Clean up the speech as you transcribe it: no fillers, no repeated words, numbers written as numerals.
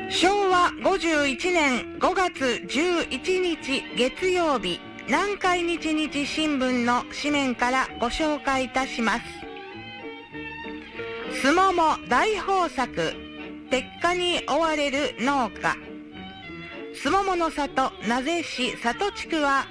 昭和51年5月11日月曜日、南海日日新聞の紙面からご紹介いたします。すもも大豊作、鉄火に追われる農家。すももの里名瀬市里地区は